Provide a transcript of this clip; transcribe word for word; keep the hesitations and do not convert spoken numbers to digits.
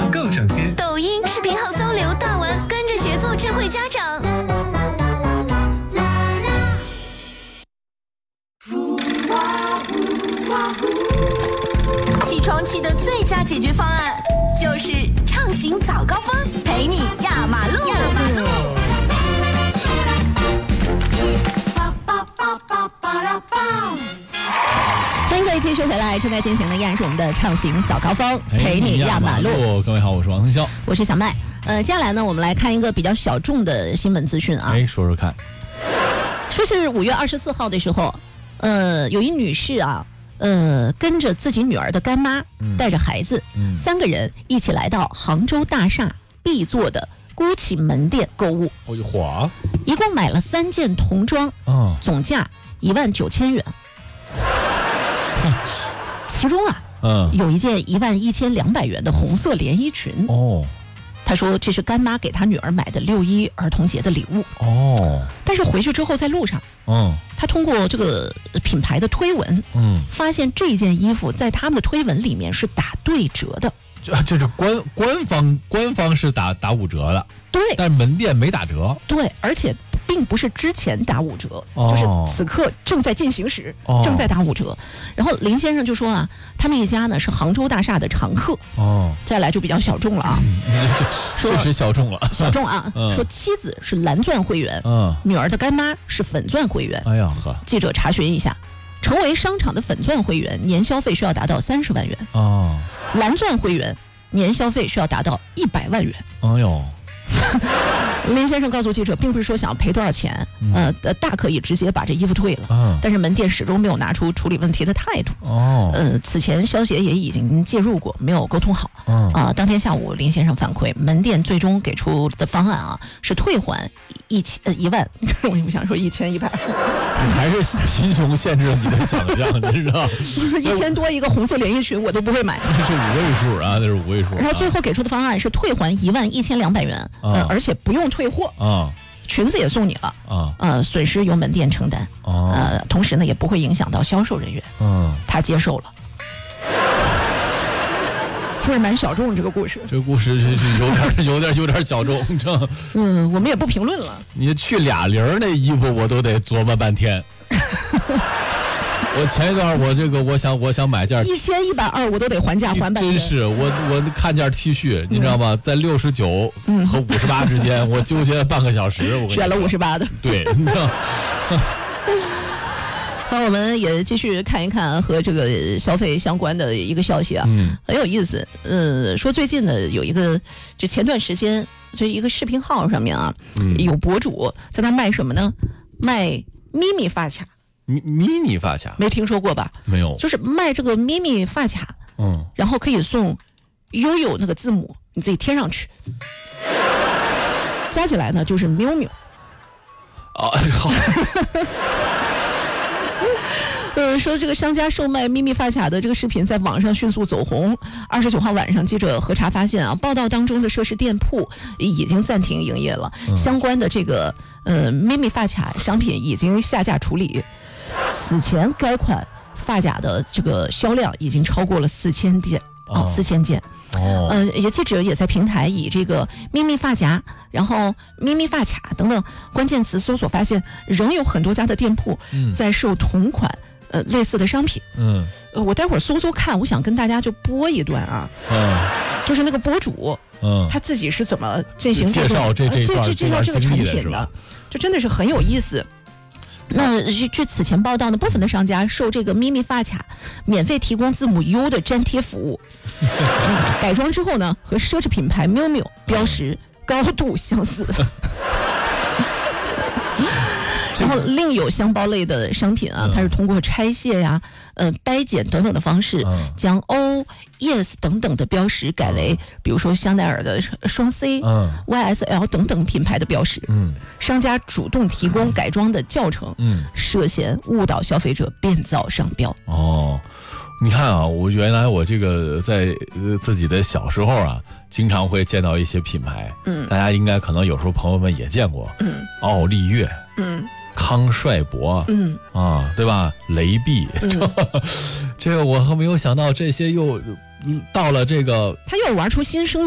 更省心。 抖音视频号搜刘大文，跟着学做智慧家长。起床气的最佳解决方案就是畅行早高峰，陪你压马路。压马路。 欢迎各位继续回来，正在进行的依然是我们的畅行早高峰，陪你压马路。 各位好，我是王腾霄， 我是小麦。呃，接下来呢，我们来看一个比较小众的新闻资讯啊。 哎，说说看。 说是五月二十四号的时候，呃，有一女士啊，呃，跟着自己女儿的干妈，嗯、带着孩子，嗯、三个人一起来到杭州大厦 B 座的GUCCI门店购物。 哦呦嚯！ 一共买了三件童装， 嗯、 总价一万九千元。其中啊， 嗯， 有一件一万一千两百元的红色连衣裙。 哦， 他说这是干妈给他女儿买的六一儿童节的礼物。 哦， 但是回去之后在路上， 嗯， 他通过这个品牌的推文， 嗯， 发现这件衣服在他们的推文里面是打对折的。 就就是官官方官方是打打五折的， 对， 但是门店没打折。 对，而且并不是之前打五折， 哦、 就是此刻正在进行时、哦、正在打五折。然后林先生就说啊，他们一家呢是杭州大厦的常客。 哦， 接下来就比较小众了啊， 嗯、确实小众了， 小众啊。 嗯、 说妻子是蓝钻会员， 嗯， 女儿的干妈是粉钻会员。 哎呀呵， 记者查询一下，成为商场的粉钻会员，年消费需要达到三十万元。 哦， 蓝钻会员年消费需要达到一百万元。 哎呦。 林先生告诉记者，并不是说想要赔多少钱，嗯、呃，大可以直接把这衣服退了， 嗯、 但是门店始终没有拿出处理问题的态度。 哦， 呃，此前消协也已经介入过，没有沟通好。 嗯啊、呃，当天下午林先生反馈，门店最终给出的方案啊是退还一千呃一万，我又想说一千一百， 还是贫穷限制了你的想象，你知道？ 一千多一个红色连衣裙我都不会买， 那是五位数啊，那是五位数、啊。 然后最后给出的方案是退还一万一千两百元， 啊、 呃，而且不用退货啊。 裙子也送你了啊， 呃，损失由门店承担， 啊、 呃，同时呢也不会影响到销售人员， 嗯， 他接受了，是不是蛮小众这个故事？ 这个故事是有点有点有点小众，这， 嗯，我们也不评论了。 你去俩零那衣服我都得琢磨半天。我前一段我这个我想我想买件一千一百二我都得还价还半天， 真是我我看件 T 恤，你知道吗？在六十九和五十八之间，我纠结了半个小时，我选了五十八的。 对，你知道。 那我们也继续看一看和这个消费相关的一个消息啊， 嗯， 很有意思。呃，说最近呢有一个，就前段时间这一个视频号上面啊， 嗯、 有博主在那卖什么呢？卖咪咪发卡。 咪咪咪发卡没听说过吧？ 没有， 就是卖这个咪咪发卡， 嗯， 然后可以送悠悠那个字母，你自己贴上去，加起来呢就是喵喵。 哦，好。 呃，说这个商家售卖咪咪发卡的这个视频在网上迅速走红。二十九号晚上，记者核查发现啊，报道当中的涉事店铺已经暂停营业了， 嗯、 相关的这个呃咪咪发卡商品已经下架处理。此前该款发卡的这个销量已经超过了四千件啊，四千件。 哦， 呃，也记者也在平台以这个咪咪发夹，然后咪咪发卡等等关键词搜索，发现仍有很多家的店铺在售同款、嗯、呃类似的商品。 嗯， 呃，我待会儿搜搜看，我想跟大家就播一段啊。 嗯， 就是那个博主， 嗯， 他自己是怎么进行介绍这这段介绍这个产品的， 的，就真的是很有意思。那据此前报道呢，部分的商家售这个咪咪发卡，免费提供字母 U 的粘贴服务，嗯、改装之后呢，和奢侈品牌喵喵标识高度相似。然后另有箱包类的商品啊，它是通过拆卸呀、呃掰剪等等的方式，将 O、Yes 等等的标识改为，比如说香奈儿的双 C、 嗯、 Y S L 等等品牌的标识。 嗯，商家主动提供改装的教程， 嗯， 涉嫌误导消费者变造商标。 哦，你看啊，我原来我这个在自己的小时候啊，经常会见到一些品牌， 嗯， 大家应该可能有时候朋友们也见过， 嗯， 奥利悦， 嗯。 康帅博， 嗯啊，对吧？雷碧， 嗯、 这个我还没有想到，这些又到了这个， 他又玩出新生